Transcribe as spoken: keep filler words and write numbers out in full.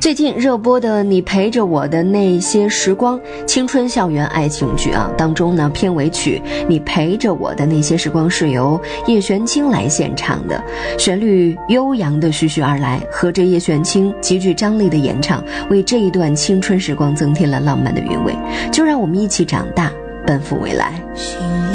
最近热播的《你陪着我的那些时光》青春校园爱情剧啊，当中呢片尾曲《你陪着我的那些时光》是由叶璇清来献唱的，旋律悠扬的徐徐而来，和着叶璇清极具张力的演唱，为这一段青春时光增添了浪漫的韵味。就让我们一起长大，奔赴未来。